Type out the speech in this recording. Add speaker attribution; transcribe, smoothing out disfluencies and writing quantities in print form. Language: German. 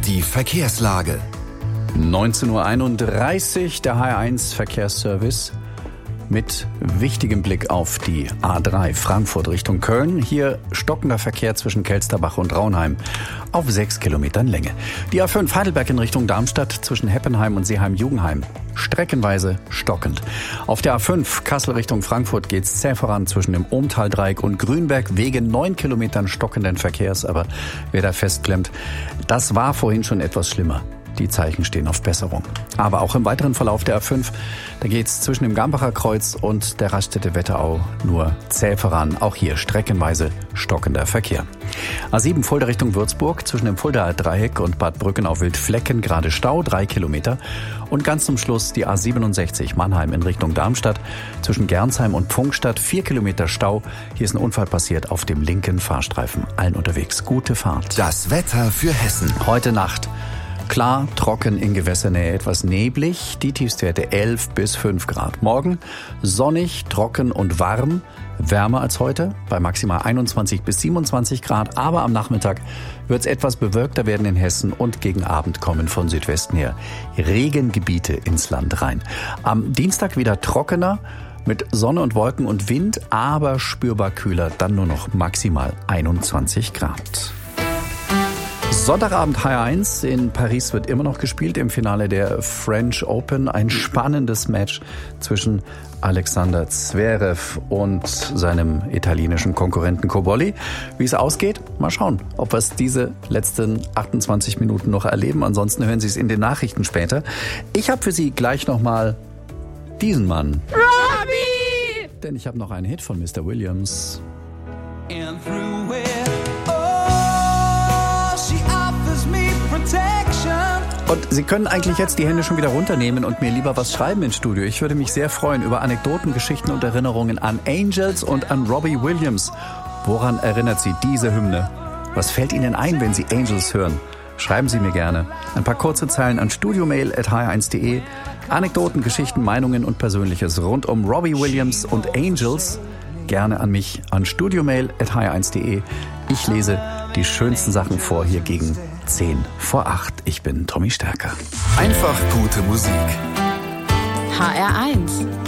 Speaker 1: die Verkehrslage.
Speaker 2: 19:31 Uhr, der HR1 Verkehrsservice mit wichtigem Blick auf die A3 Frankfurt Richtung Köln. Hier stockender Verkehr zwischen Kelsterbach und Raunheim auf 6 Kilometern Länge. Die A5 Heidelberg in Richtung Darmstadt zwischen Heppenheim und Seeheim-Jugenheim streckenweise stockend. Auf der A5 Kassel Richtung Frankfurt geht's zäh voran zwischen dem Ohmtal-Dreieck und Grünberg wegen 9 Kilometern stockenden Verkehrs. Aber wer da festklemmt, das war vorhin schon etwas schlimmer. Die Zeichen stehen auf Besserung. Aber auch im weiteren Verlauf der A5, da geht's zwischen dem Gambacher Kreuz und der Raststätte Wetterau nur zäh voran. Auch hier streckenweise stockender Verkehr. A7 Fulda Richtung Würzburg zwischen dem Fuldaer Dreieck und Bad Brückenau-Wildflecken gerade Stau, 3 Kilometer. Und ganz zum Schluss die A67 Mannheim in Richtung Darmstadt zwischen Gernsheim und Pfungstadt, 4 Kilometer Stau. Hier ist ein Unfall passiert auf dem linken Fahrstreifen. Allen unterwegs gute Fahrt.
Speaker 1: Das Wetter für Hessen.
Speaker 2: Heute Nacht klar, trocken in Gewässernähe, etwas neblig, die Tiefstwerte 11 bis 5 Grad. Morgen sonnig, trocken und warm, wärmer als heute, bei maximal 21 bis 27 Grad. Aber am Nachmittag wird es etwas bewölkter werden in Hessen und gegen Abend kommen von Südwesten her Regengebiete ins Land rein. Am Dienstag wieder trockener, mit Sonne und Wolken und Wind, aber spürbar kühler, dann nur noch maximal 21 Grad. Sonntagabend HR1 in Paris wird immer noch gespielt im Finale der French Open. Ein spannendes Match zwischen Alexander Zverev und seinem italienischen Konkurrenten Cobolli. Wie es ausgeht, mal schauen, ob wir es diese letzten 28 Minuten noch erleben. Ansonsten hören Sie es in den Nachrichten später. Ich habe für Sie gleich nochmal diesen Mann.
Speaker 3: Robbie!
Speaker 2: Denn ich habe noch einen Hit von Mr. Williams.
Speaker 4: And through it, she offers me protection.
Speaker 2: Und Sie können eigentlich jetzt die Hände schon wieder runternehmen und mir lieber was schreiben ins Studio. Ich würde mich sehr freuen über Anekdoten, Geschichten und Erinnerungen an Angels und an Robbie Williams. Woran erinnert Sie diese Hymne? Was fällt Ihnen ein, wenn Sie Angels hören? Schreiben Sie mir gerne ein paar kurze Zeilen an studiomail@hr1.de. Anekdoten, Geschichten, Meinungen und Persönliches rund um Robbie Williams und Angels. Gerne an mich an studiomail@hr1.de. Ich lese die schönsten Sachen vor hier gegen 10 vor 8. Ich bin Tommy Stärker.
Speaker 1: Einfach gute Musik.
Speaker 3: HR1